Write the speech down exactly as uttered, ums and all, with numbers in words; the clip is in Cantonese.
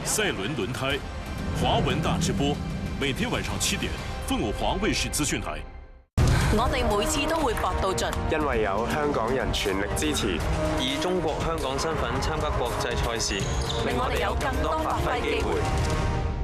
賽輪輪胎，華文大直播，每天晚上七點，鳳凰華衛視資訊台。 我哋每次都會搏到盡， 因為有香港人全力支持， 以中國香港身份參加國際賽事， 令我哋有更多發揮機會。